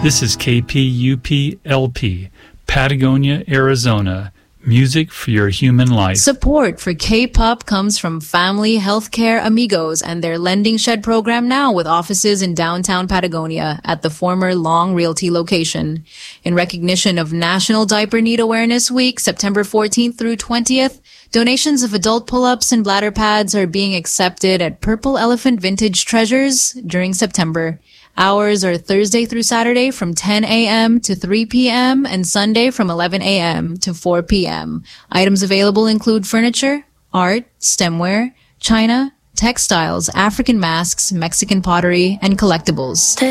This is KPUP-LP, Patagonia, Arizona. Music for your human life. Support for K-Pop comes from Family Healthcare Amigos and their Lending Shed program now with offices in downtown Patagonia at the former Long Realty location. In recognition of National Diaper Need Awareness Week, September 14th through 20th, donations of adult pull-ups and bladder pads are being accepted at Purple Elephant Vintage Treasures during September. Hours are Thursday through Saturday from 10 a.m. to 3 p.m. and Sunday from 11 a.m. to 4 p.m. Items available include furniture, art, stemware, china, textiles, African masks, Mexican pottery, and collectibles.